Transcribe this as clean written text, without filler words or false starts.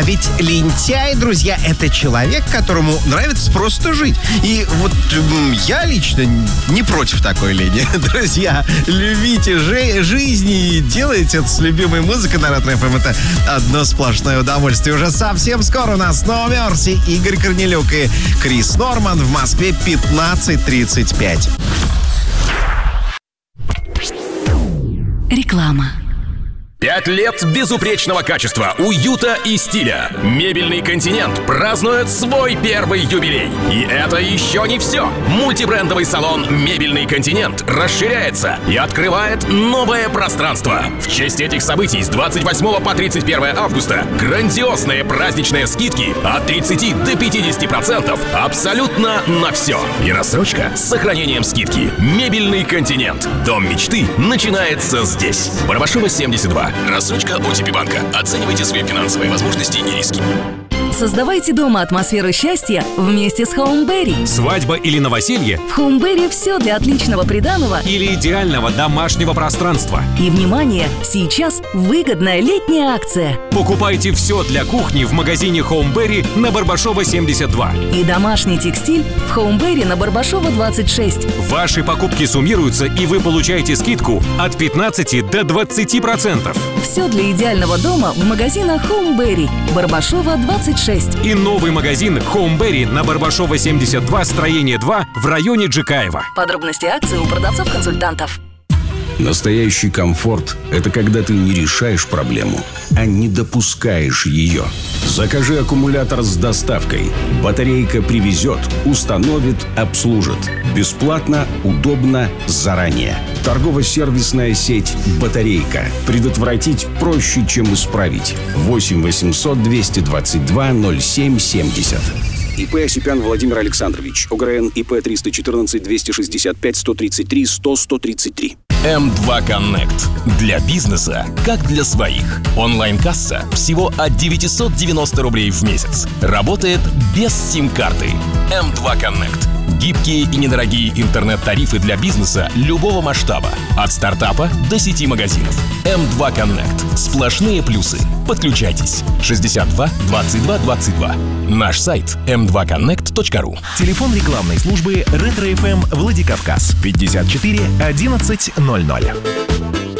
А ведь лентяй, друзья, это человек, которому нравится просто жить. И вот я лично не против такой лени. Друзья, любите жизнь и делайте это с любимой музыкой на Ретро-ФМ. Это одно сплошное удовольствие. Уже совсем скоро у нас No Mercy, Игорь Корнелюк и Крис Норман. В Москве 15:35. Реклама. 5 лет безупречного качества, уюта и стиля. Мебельный континент празднует свой первый юбилей. И это еще не все. Мультибрендовый салон «Мебельный континент» расширяется и открывает новое пространство. В честь этих событий с 28 по 31 августа грандиозные праздничные скидки от 30 до 50% абсолютно на все. И рассрочка с сохранением скидки. «Мебельный континент». Дом мечты начинается здесь. Барабашева, 72. Рассрочка ОТП банка. Оценивайте свои финансовые возможности и риски. Создавайте дома атмосферу счастья вместе с Хоумберри. Свадьба или новоселье? В Хоумберри все для отличного приданого или идеального домашнего пространства. И, внимание, сейчас выгодная летняя акция. Покупайте все для кухни в магазине Хоумберри на Барбашова, 72. И домашний текстиль в Хоумберри на Барбашова, 26. Ваши покупки суммируются, и вы получаете скидку от 15 до 20%. Все для идеального дома в магазинах Хоумберри, Барбашова, 26. И новый магазин Хоумберри на Барбашова, 72, строение 2 в районе Джикаева. Подробности акции у продавцов-консультантов. Настоящий комфорт – это когда ты не решаешь проблему, а не допускаешь ее. Закажи аккумулятор с доставкой. Батарейка привезет, установит, обслужит. Бесплатно, удобно, заранее. Торгово-сервисная сеть «Батарейка». Предотвратить проще, чем исправить. 8 800 222 0770. ИП Осипян Владимир Александрович. ОГРН ИП 314 265 133 100 133. М2 Connect. Для бизнеса, как для своих. Онлайн-касса всего от 990 рублей в месяц. Работает без сим-карты. М2 Connect. Гибкие и недорогие интернет-тарифы для бизнеса любого масштаба. От стартапа до сети магазинов. М2 Connect. Сплошные плюсы. Подключайтесь. 62 22 22. Наш сайт m2connect.ru. Телефон рекламной службы Ретро-ФМ Владикавказ 54 11 00.